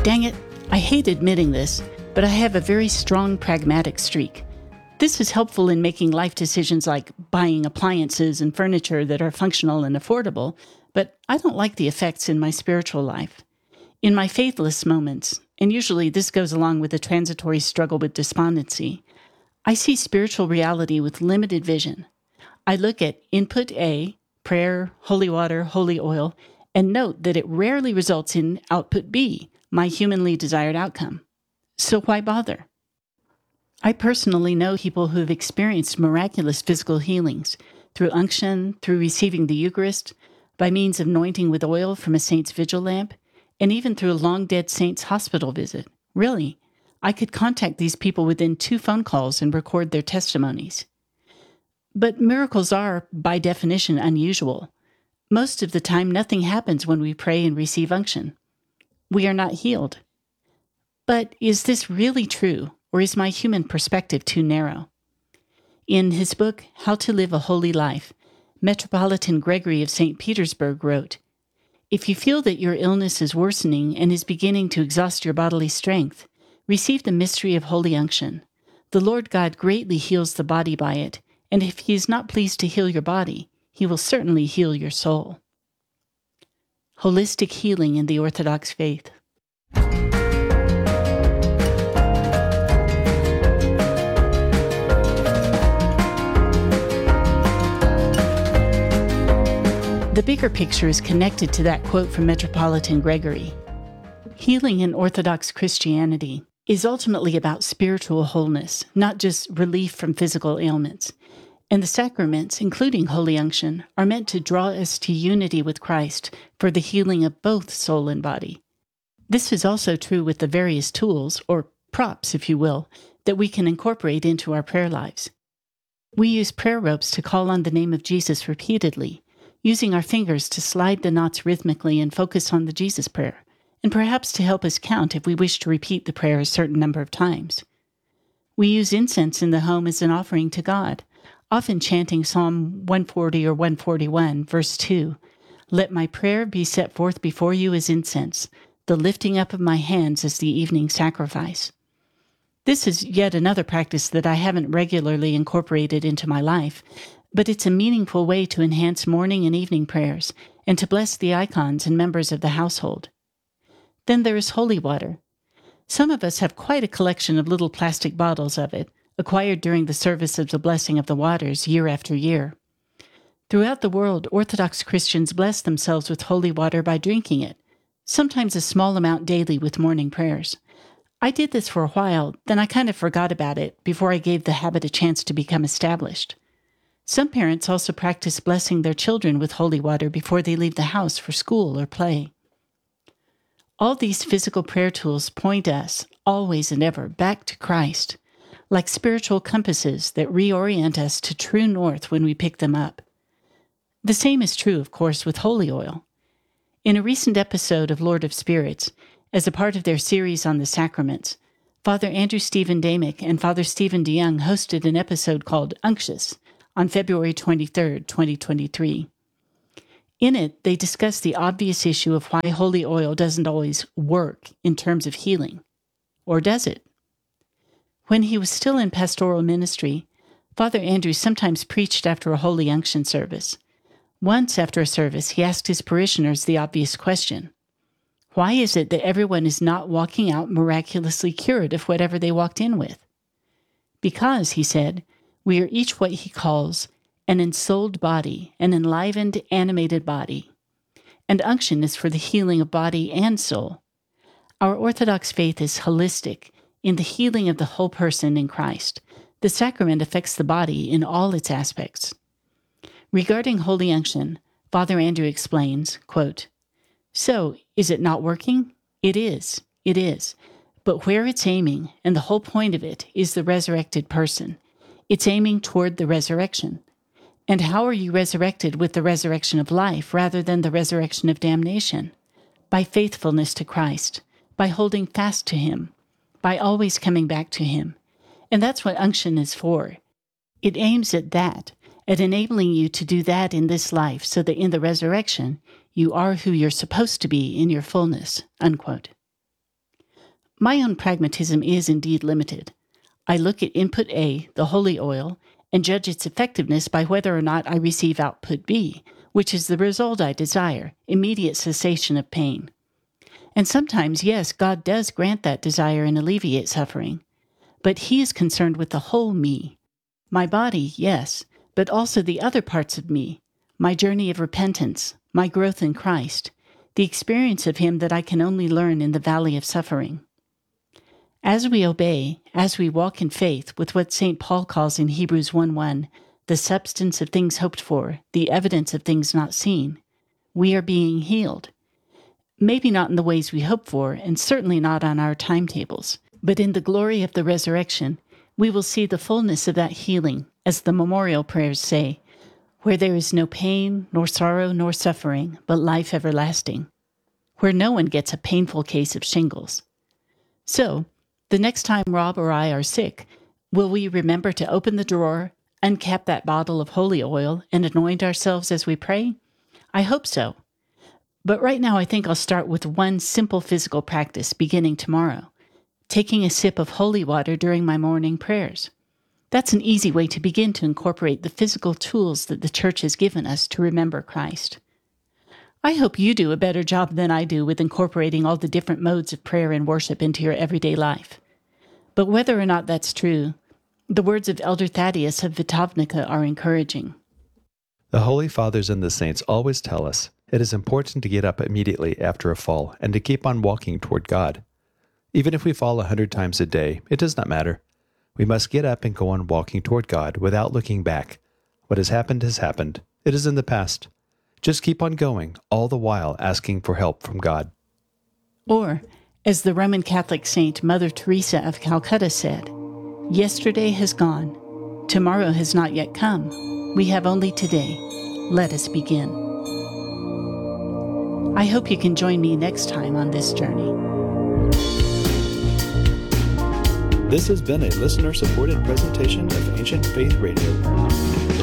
Dang it, I hate admitting this, but I have a very strong pragmatic streak. This is helpful in making life decisions like buying appliances and furniture that are functional and affordable, but I don't like the effects in my spiritual life. In my faithless moments, and usually this goes along with a transitory struggle with despondency, I see spiritual reality with limited vision. I look at input A, prayer, holy water, holy oil, and note that it rarely results in output B, my humanly desired outcome. So why bother? I personally know people who have experienced miraculous physical healings through unction, through receiving the Eucharist, by means of anointing with oil from a saint's vigil lamp, and even through a long-dead saint's hospital visit. Really, I could contact these people within 2 phone calls and record their testimonies. But miracles are, by definition, unusual. Most of the time, nothing happens when we pray and receive unction. We are not healed. But is this really true, or is my human perspective too narrow? In his book, How to Live a Holy Life, Metropolitan Gregory of St. Petersburg wrote, "If you feel that your illness is worsening and is beginning to exhaust your bodily strength, receive the mystery of holy unction. The Lord God greatly heals the body by it, and if he is not pleased to heal your body, he will certainly heal your soul." Holistic healing in the Orthodox faith. The bigger picture is connected to that quote from Metropolitan Gregory. Healing in Orthodox Christianity is ultimately about spiritual wholeness, not just relief from physical ailments. And the sacraments, including Holy Unction, are meant to draw us to unity with Christ for the healing of both soul and body. This is also true with the various tools, or props, if you will, that we can incorporate into our prayer lives. We use prayer ropes to call on the name of Jesus repeatedly, using our fingers to slide the knots rhythmically and focus on the Jesus prayer, and perhaps to help us count if we wish to repeat the prayer a certain number of times. We use incense in the home as an offering to God, often chanting Psalm 140 or 141, verse 2, "Let my prayer be set forth before you as incense, the lifting up of my hands as the evening sacrifice." This is yet another practice that I haven't regularly incorporated into my life, but it's a meaningful way to enhance morning and evening prayers and to bless the icons and members of the household. Then there is holy water. Some of us have quite a collection of little plastic bottles of it, acquired during the service of the blessing of the waters year after year. Throughout the world, Orthodox Christians bless themselves with holy water by drinking it, sometimes a small amount daily with morning prayers. I did this for a while, then I kind of forgot about it before I gave the habit a chance to become established. Some parents also practice blessing their children with holy water before they leave the house for school or play. All these physical prayer tools point us, always and ever, back to Christ, like spiritual compasses that reorient us to true north when we pick them up. The same is true, of course, with holy oil. In a recent episode of Lord of Spirits, as a part of their series on the sacraments, Father Andrew Stephen Damick and Father Stephen DeYoung hosted an episode called Unctious on February 23, 2023. In it, they discuss the obvious issue of why holy oil doesn't always work in terms of healing. Or does it? When he was still in pastoral ministry, Father Andrew sometimes preached after a holy unction service. Once after a service, he asked his parishioners the obvious question: why is it that everyone is not walking out miraculously cured of whatever they walked in with? Because, he said, we are each what he calls an ensouled body, an enlivened, animated body. And unction is for the healing of body and soul. Our Orthodox faith is holistic in the healing of the whole person in Christ. The sacrament affects the body in all its aspects. Regarding holy unction, Father Andrew explains, quote, "So, is it not working? It is. But where it's aiming, and the whole point of it, is the resurrected person. It's aiming toward the resurrection. And how are you resurrected with the resurrection of life rather than the resurrection of damnation? By faithfulness to Christ, by holding fast to him, by always coming back to him. And that's what unction is for. It aims at that, at enabling you to do that in this life so that in the resurrection, you are who you're supposed to be in your fullness." Unquote. My own pragmatism is indeed limited. I look at input A, the holy oil, and judge its effectiveness by whether or not I receive output B, which is the result I desire, immediate cessation of pain. And sometimes, yes, God does grant that desire and alleviate suffering. But He is concerned with the whole me. My body, yes, but also the other parts of me, my journey of repentance, my growth in Christ, the experience of Him that I can only learn in the valley of suffering. As we obey, as we walk in faith with what St. Paul calls in Hebrews 1:1, the substance of things hoped for, the evidence of things not seen, we are being healed. Maybe not in the ways we hope for, and certainly not on our timetables, but in the glory of the resurrection, we will see the fullness of that healing, as the memorial prayers say, where there is no pain, nor sorrow, nor suffering, but life everlasting, where no one gets a painful case of shingles. So, the next time Rob or I are sick, will we remember to open the drawer, uncap that bottle of holy oil, and anoint ourselves as we pray? I hope so. But right now I think I'll start with one simple physical practice beginning tomorrow, taking a sip of holy water during my morning prayers. That's an easy way to begin to incorporate the physical tools that the Church has given us to remember Christ. I hope you do a better job than I do with incorporating all the different modes of prayer and worship into your everyday life. But whether or not that's true, the words of Elder Thaddeus of Vitovnica are encouraging. The Holy Fathers and the Saints always tell us it is important to get up immediately after a fall and to keep on walking toward God. Even if we fall 100 times a day, it does not matter. We must get up and go on walking toward God without looking back. What has happened has happened. It is in the past. Just keep on going, all the while asking for help from God. Or, as the Roman Catholic saint Mother Teresa of Calcutta said, "Yesterday has gone. Tomorrow has not yet come. We have only today. Let us begin." I hope you can join me next time on this journey. This has been a listener-supported presentation of Ancient Faith Radio.